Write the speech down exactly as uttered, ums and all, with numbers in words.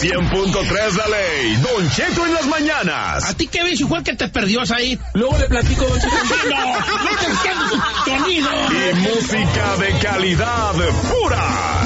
cien punto tres La Ley, Don Cheto en las mañanas. ¿A ti qué bicho fue el que te perdió ahí? Luego le platico, Don Cheto. ¡No! ¡No te entiendo su sonido! Y música de calidad pura.